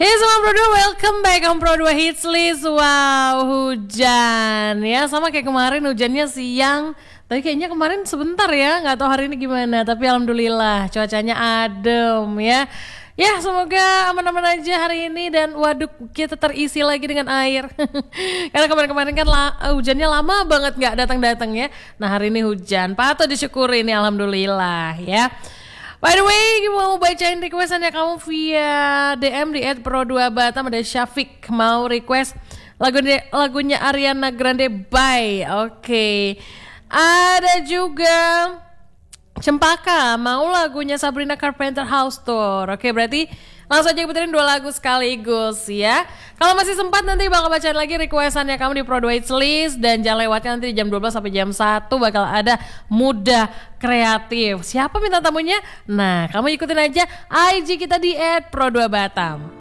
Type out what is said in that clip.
Hey semua Pro 2, welcome back on Pro 2 Hits List. Wow, hujan ya, sama kayak kemarin hujannya siang. Tapi kayaknya kemarin sebentar ya, nggak tahu hari ini gimana. Tapi alhamdulillah cuacanya adem ya. Ya semoga aman-aman aja hari ini dan waduk kita terisi lagi dengan air. Karena kemarin-kemarin kan hujannya lama banget nggak datang-datang ya. Nah hari ini hujan, patut disyukuri ini alhamdulillah ya. By the way, mau bacain requestannya kamu via DM di @pro2batam. Ada Syafiq mau request lagunya Ariana Grande Bye. Oke. Ada juga Cempaka mau lagunya Sabrina Carpenter House Tour. Oke, berarti langsung aja puterin 2 lagu sekaligus ya. Kalau masih sempat nanti bakal bacain lagi requestannya kamu di Pro 2 Hits List. Dan jangan lewatkan nanti di jam 12 sampai jam 1 bakal ada Muda Kreatif. Siapa minta tamunya? Nah, kamu ikutin aja IG kita di @pro2batam.